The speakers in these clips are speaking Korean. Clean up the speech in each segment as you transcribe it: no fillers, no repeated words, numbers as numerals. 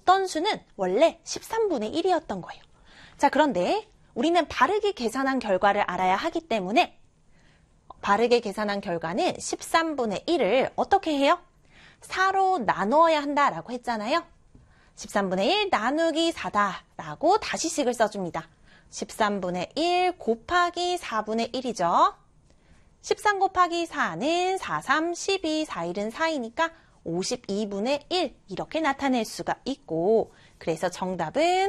어떤 수는 원래 13분의 1이었던 거예요. 자, 그런데 우리는 바르게 계산한 결과를 알아야 하기 때문에 바르게 계산한 결과는 13분의 1을 어떻게 해요? 4로 나누어야 한다라고 했잖아요. 13분의 1 나누기 4다라고 다시 식을 써줍니다. 13분의 1 곱하기 4분의 1이죠. 13 곱하기 4는 4, 3, 12, 4, 1은 4이니까 52분의 1 이렇게 나타낼 수가 있고 그래서 정답은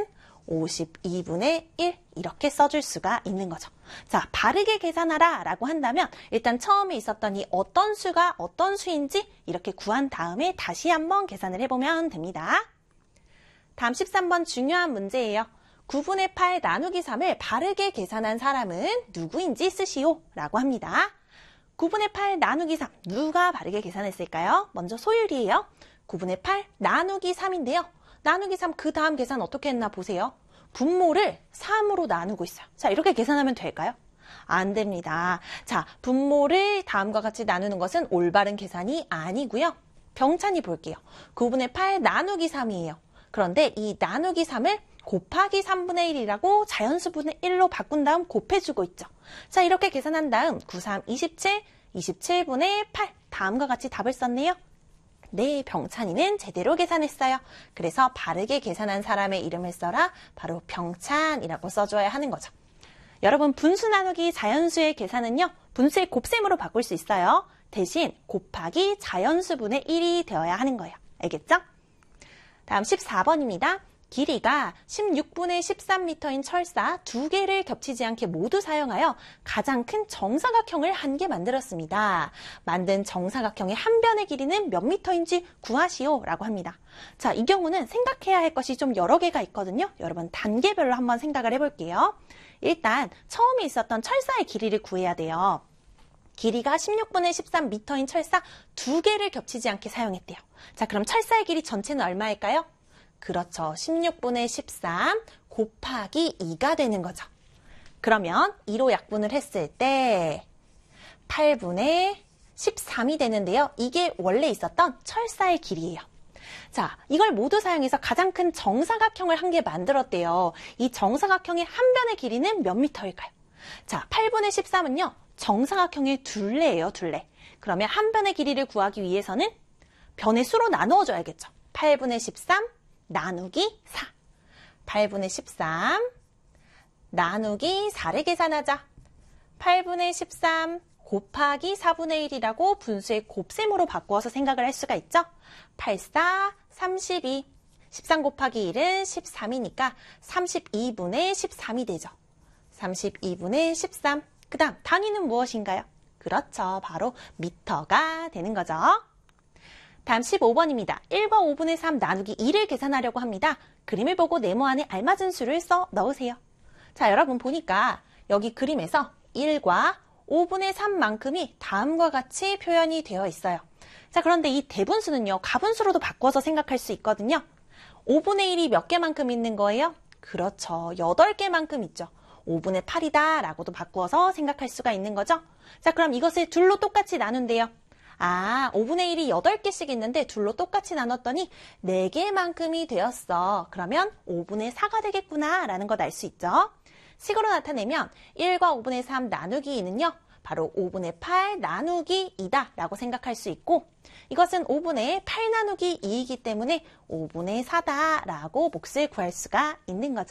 52분의 1 이렇게 써줄 수가 있는 거죠. 자, 바르게 계산하라 라고 한다면 일단 처음에 있었던 이 어떤 수가 어떤 수인지 이렇게 구한 다음에 다시 한번 계산을 해보면 됩니다. 다음 13번 중요한 문제예요. 9분의 8 나누기 3을 바르게 계산한 사람은 누구인지 쓰시오 라고 합니다. 9분의 8 나누기 3 누가 바르게 계산했을까요? 먼저 소율이에요. 9분의 8 나누기 3인데요. 나누기 3 그 다음 계산 어떻게 했나 보세요. 분모를 3으로 나누고 있어요. 자, 이렇게 계산하면 될까요? 안 됩니다. 자, 분모를 다음과 같이 나누는 것은 올바른 계산이 아니고요. 병찬이 볼게요. 9분의 8 나누기 3이에요. 그런데 이 나누기 3을 곱하기 3분의 1이라고 자연수분의 1로 바꾼 다음 곱해주고 있죠. 자, 이렇게 계산한 다음 9, 3, 27, 27분의 8 다음과 같이 답을 썼네요. 네, 병찬이는 제대로 계산했어요. 그래서 바르게 계산한 사람의 이름을 써라. 바로 병찬이라고 써줘야 하는 거죠. 여러분, 분수 나누기 자연수의 계산은요. 분수의 곱셈으로 바꿀 수 있어요. 대신 곱하기 자연수분의 1이 되어야 하는 거예요. 알겠죠? 다음 14번입니다. 길이가 16분의 13m인 철사 2개를 겹치지 않게 모두 사용하여 가장 큰 정사각형을 한 개 만들었습니다. 만든 정사각형의 한 변의 길이는 몇 미터인지 구하시오 라고 합니다. 자, 이 경우는 생각해야 할 것이 좀 여러 개가 있거든요. 여러분 단계별로 한번 생각을 해볼게요. 일단 처음에 있었던 철사의 길이를 구해야 돼요. 길이가 16분의 13m인 철사 2개를 겹치지 않게 사용했대요. 자, 그럼 철사의 길이 전체는 얼마일까요? 그렇죠. 16분의 13 곱하기 2가 되는 거죠. 그러면 2로 약분을 했을 때 8분의 13이 되는데요. 이게 원래 있었던 철사의 길이에요. 자, 이걸 모두 사용해서 가장 큰 정사각형을 한 개 만들었대요. 이 정사각형의 한 변의 길이는 몇 미터일까요? 자, 8분의 13은요. 정사각형의 둘레예요, 둘레. 그러면 한 변의 길이를 구하기 위해서는 변의 수로 나누어줘야겠죠. 8분의 13 나누기 4. 8분의 13 나누기 4를 계산하자. 8분의 13 곱하기 4분의 1이라고 분수의 곱셈으로 바꾸어서 생각을 할 수가 있죠. 8, 4, 32. 13 곱하기 1은 13이니까 32분의 13이 되죠. 32분의 13. 그 다음 단위는 무엇인가요? 그렇죠. 바로 미터가 되는 거죠. 다음 15번입니다. 1과 5분의 3 나누기 2를 계산하려고 합니다. 그림을 보고 네모 안에 알맞은 수를 써 넣으세요. 자, 여러분 보니까 여기 그림에서 1과 5분의 3만큼이 다음과 같이 표현이 되어 있어요. 자, 그런데 이 대분수는요. 가분수로도 바꿔서 생각할 수 있거든요. 5분의 1이 몇 개만큼 있는 거예요? 그렇죠. 8개만큼 있죠. 5분의 8이다 라고도 바꾸어서 생각할 수가 있는 거죠. 자, 그럼 이것을 둘로 똑같이 나눈대요. 아, 5분의 1이 8개씩 있는데 둘로 똑같이 나눴더니 4개만큼이 되었어. 그러면 5분의 4가 되겠구나 라는 것 알 수 있죠. 식으로 나타내면 1과 5분의 3 나누기 2는요. 바로 5분의 8 나누기 2다 라고 생각할 수 있고 이것은 5분의 8 나누기 2이기 때문에 5분의 4다 라고 몫을 구할 수가 있는 거죠.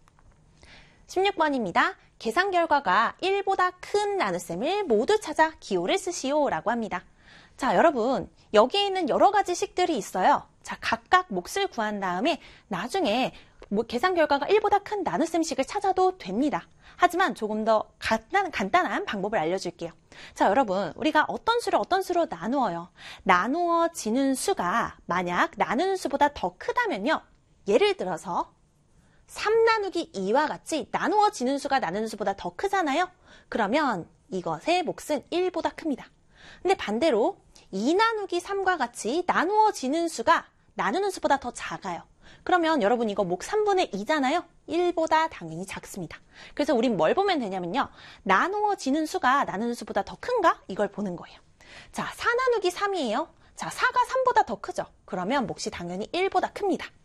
16번입니다. 계산 결과가 1보다 큰 나눗셈을 모두 찾아 기호를 쓰시오 라고 합니다. 자, 여러분 여기에 있는 여러 가지 식들이 있어요. 자, 각각 몫을 구한 다음에 나중에 계산 결과가 1보다 큰 나눗셈식을 찾아도 됩니다. 하지만 조금 더 간단한 방법을 알려줄게요. 자, 여러분 우리가 어떤 수로 나누어요. 나누어지는 수가 만약 나누는 수보다 더 크다면요. 예를 들어서 3 나누기 2와 같이 나누어지는 수가 나누는 수보다 더 크잖아요. 그러면 이것의 몫은 1보다 큽니다. 근데 반대로 2 나누기 3과 같이 나누어지는 수가 나누는 수보다 더 작아요. 그러면 여러분 이거 몫 3분의 2잖아요. 1보다 당연히 작습니다. 그래서 우린 뭘 보면 되냐면요. 나누어지는 수가 나누는 수보다 더 큰가? 이걸 보는 거예요. 자, 4 나누기 3이에요. 자, 4가 3보다 더 크죠. 그러면 몫이 당연히 1보다 큽니다.